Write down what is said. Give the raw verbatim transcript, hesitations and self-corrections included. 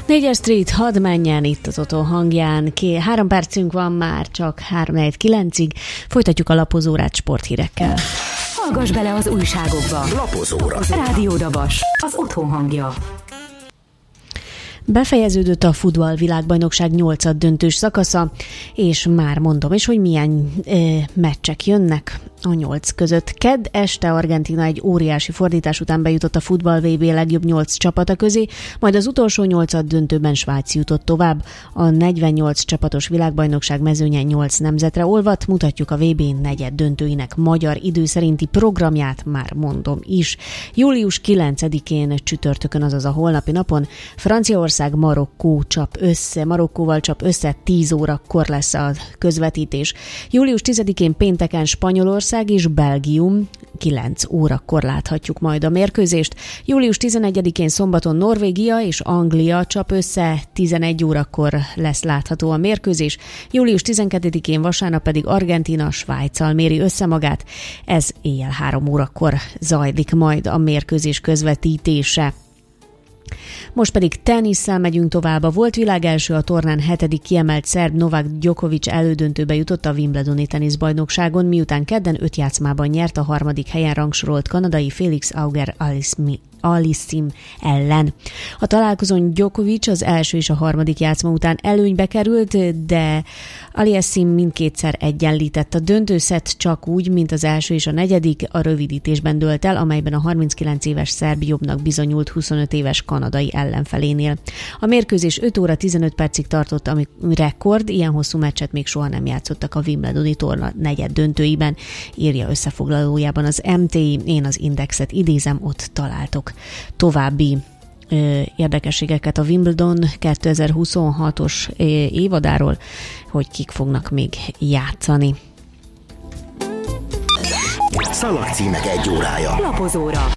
négyes Street, hadd menjen itt az otthon hangján. Ké, három percünk van már, csak három negyven kilencig. Folytatjuk a lapozórát sporthírekkel. Hallgass bele az újságokba. Lapozóra. Rádió Dabas, az otthon hangja. Befejeződött a futball világbajnokság nyolcad döntős szakasza, és már mondom is, hogy milyen e, meccsek jönnek a nyolc között. Kedd este Argentína egy óriási fordítás után bejutott a futball vé bé legjobb nyolc csapata közé, majd az utolsó nyolcad döntőben Svájc jutott tovább. A negyvennyolc csapatos világbajnokság mezőnye nyolc nemzetre olvadt, mutatjuk a vé bé negyed döntőinek magyar idő szerinti programját, már mondom is. július kilencedikén csütörtökön, azaz a holnapi napon Franciaország Marokkó csap össze, Marokkóval csap össze, tíz órakor lesz a közvetítés. július tizedikén pénteken Spanyolország és Belgium, kilenc órakor láthatjuk majd a mérkőzést. július tizenegyedikén szombaton Norvégia és Anglia csap össze, tizenegy órakor lesz látható a mérkőzés. július tizenkettedikén vasárnap pedig Argentína Svájccal méri össze magát. Ez éjjel három órakor zajlik majd a mérkőzés közvetítése. Most pedig tenisszel megyünk tovább. A volt világelső a tornán hetedik kiemelt szerb Novak Djokovic elődöntőbe jutott a Wimbledoni teniszbajnokságon, miután kedden öt játszmában nyert a harmadik helyen rangsorolt kanadai Felix Auger-Aliassime ellen. A találkozón Djokovic az első és a harmadik játszma után előnybe került, de Aliassime mindkétszer egyenlített. A döntőszett csak úgy, mint az első és a negyedik, a rövidítésben dőlt el, amelyben a harminckilenc éves szerb jobbnak bizonyult huszonöt éves kanadai ellenfelénél. A mérkőzés öt óra tizenöt percig tartott, ami rekord, ilyen hosszú meccset még soha nem játszottak a Wimbledoni torna negyed döntőiben, írja összefoglalójában az em té i. Én az Indexet idézem, ott találtok további ö, érdekességeket a Wimbledon kétezer-huszonhatos évadáról, hogy kik fognak még játszani. Szalagcímek egy órája. Lapozóra.